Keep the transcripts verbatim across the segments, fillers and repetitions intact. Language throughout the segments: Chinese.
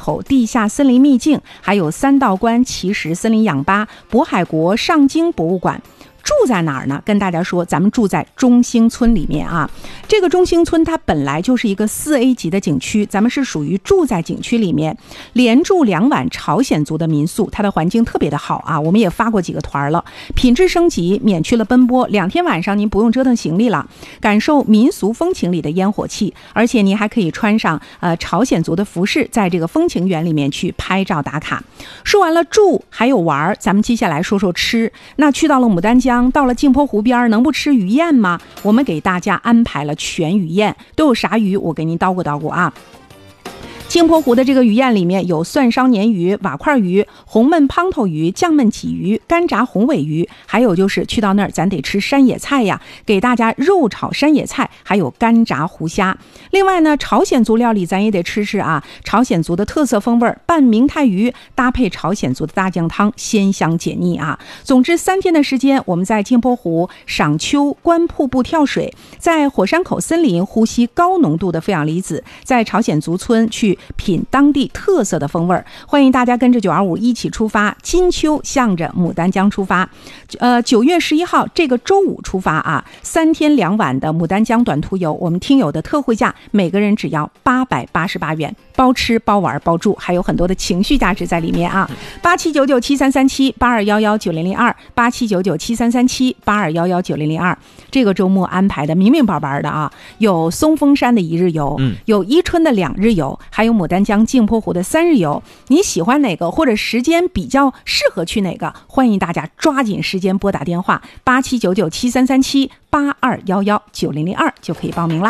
口地下森林秘境，还有三道关奇石森林氧吧、渤海国上京博物馆。住在哪儿呢？跟大家说，咱们住在中兴村里面啊。这个中兴村它本来就是一个四 A 级的景区，咱们是属于住在景区里面，连住两晚朝鲜族的民宿，它的环境特别的好啊。我们也发过几个团了，品质升级，免去了奔波，两天晚上您不用折腾行李了，感受民俗风情里的烟火气，而且您还可以穿上呃朝鲜族的服饰，在这个风情园里面去拍照打卡。说完了住还有玩，咱们接下来说说吃。那去到了牡丹江，到了镜泊湖边，能不吃鱼宴吗？我们给大家安排了全鱼宴，都有啥鱼？我给您叨咕叨咕啊。镜泊湖的这个鱼宴里面有蒜烧鲶鱼、瓦块鱼、红焖滂头鱼、酱焖鲫鱼、干炸红尾鱼，还有就是去到那儿咱得吃山野菜呀，给大家肉炒山野菜，还有干炸湖虾。另外呢，朝鲜族料理咱也得吃吃啊，朝鲜族的特色风味，拌明太鱼搭配朝鲜族的大酱汤，鲜香解腻啊。总之三天的时间，我们在镜泊湖赏秋、观瀑布、跳水，在火山口森林呼吸高浓度的负氧离子，在朝鲜族村去品当地特色的风味。欢迎大家跟着九二五一起出发，金秋向着牡丹江出发。呃，九月十一号这个周五出发啊，三天两晚的牡丹江短途游，我们听友的特惠价每个人只要八百八十八元，包吃包玩包住，还有很多的情绪价值在里面啊。八七九九七三三七八二幺幺九零零二八七九九七三三七八二幺幺九零零二。这个周末安排的明明白白的啊，有松峰山的一日游，嗯，有伊春的两日游，还有牡丹江镜泊湖的三日游。你喜欢哪个，或者时间比较适合去哪个？欢迎大家抓紧时间拨打电话八七九九七三三七八二幺幺九零零二就可以报名啦。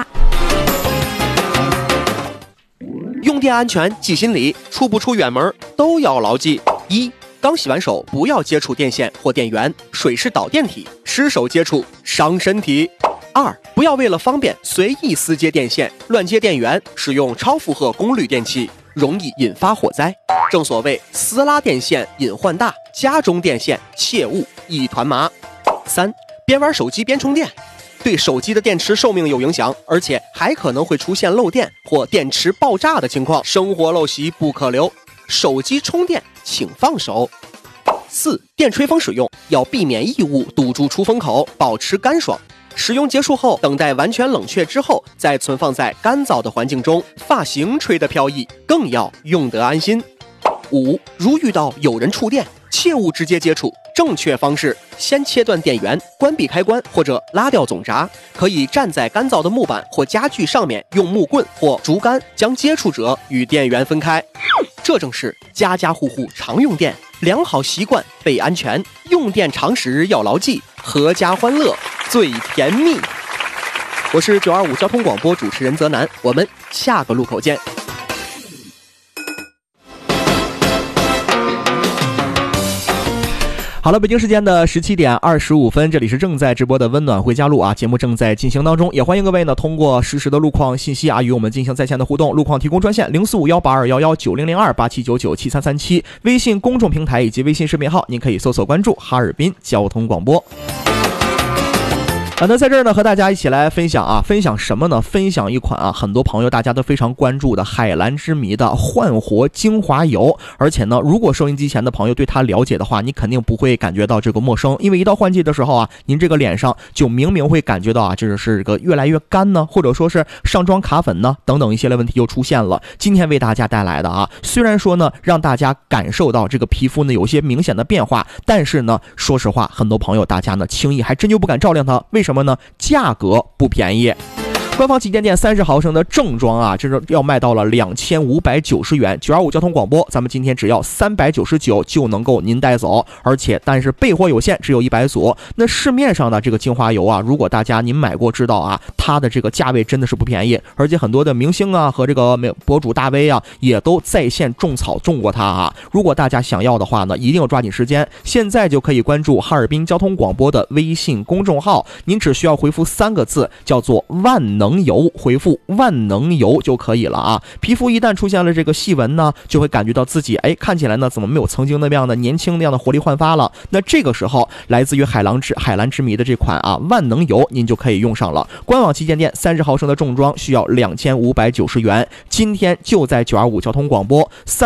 用电安全记心里，出不出远门都要牢记：一、刚洗完手不要接触电线或电源，水是导电体，失手接触伤身体。二、不要为了方便随意私接电线、乱接电源，使用超负荷功率电器，容易引发火灾。正所谓私拉电线隐患大，家中电线切勿一团麻。三、边玩手机边充电，对手机的电池寿命有影响，而且还可能会出现漏电或电池爆炸的情况，生活陋习不可留，手机充电请放手。四、电吹风使用要避免异物堵住出风口，保持干爽。使用结束后，等待完全冷却之后，再存放在干燥的环境中，发型吹得飘逸，更要用得安心。五、如遇到有人触电，切勿直接接触，正确方式先切断电源，关闭开关或者拉掉总闸，可以站在干燥的木板或家具上面，用木棍或竹竿将接触者与电源分开。这正是家家户户常用电，良好习惯备安全，用电常识要牢记，阖家欢乐最甜蜜。我是九二五交通广播主持人泽南，我们下个路口见。 好了，北京时间的十七点二十五分，这里是正在直播的温暖回家路啊，节目正在进行当中，也欢迎各位呢通过实时的路况信息啊与我们进行在线的互动。路况提供专线零四五幺八二幺幺九零零二八七九九七三三七，微信公众平台以及微信视频号，您可以搜索关注哈尔滨交通广播。啊，那在这儿呢，和大家一起来分享啊，分享什么呢？分享一款啊，很多朋友大家都非常关注的海蓝之谜的焕活精华油。而且呢，如果收音机前的朋友对它了解的话，你肯定不会感觉到这个陌生，因为一到换季的时候啊，您这个脸上就明明会感觉到啊，这是个越来越干呢，或者说是上妆卡粉呢，等等一系列问题又出现了。今天为大家带来的啊，虽然说呢，让大家感受到这个皮肤呢有些明显的变化，但是呢，说实话，很多朋友大家呢轻易还真就不敢照亮它，为什么？什么呢？价格不便宜。官方旗舰店三十毫升的正装啊，这是要卖到了两千五百九十元。九二五交通广播，咱们今天只要三百九十九就能够您带走，而且但是备货有限，只有一百组。那市面上的这个精华油啊，如果大家您买过知道啊，它的这个价位真的是不便宜，而且很多的明星啊和这个博主大 V 啊也都在线种草种过它啊。如果大家想要的话呢，一定要抓紧时间，现在就可以关注哈尔滨交通广播的微信公众号，您只需要回复三个字，叫做万能油，回复万能油就可以了啊。皮肤一旦出现了这个细纹呢，就会感觉到自己哎看起来呢怎么没有曾经那样的年轻那样的活力焕发了。那这个时候来自于海蓝之海蓝之谜的这款啊万能油您就可以用上了。官网旗舰店三十毫升的重装需要两千五百九十元，今天就在九二五交通广播三